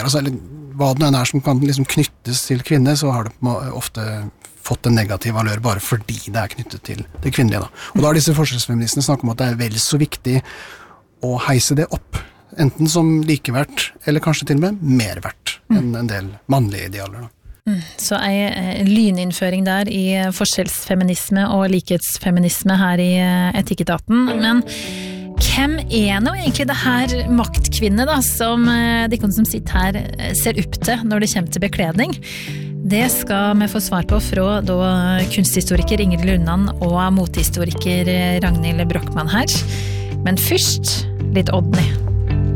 holdninger, altså, eller hva det nå som kan liksom knyttes til kvinner, så har det ofte fått en negativ valør bare fordi det knyttet til det kvinnelige. Da. Og da har disse forskjellsfeministene snakket om at det vel så viktig å heise det opp, enten som likeverdt, eller kanskje til og med merverdt enn en del mannlige idealer. Da. Så lyninnføring der i forskjellsfeminisme og likhetsfeminisme her i Etikketaten, men hvem nå egentlig det her maktkvinne da, som de som sitter her ser opp til når det kommer til bekledning? Det skal vi få svar på fra kunsthistoriker Ingrid Lundan og motehistoriker Ragnhild Brochmann her. Men først litt Odny.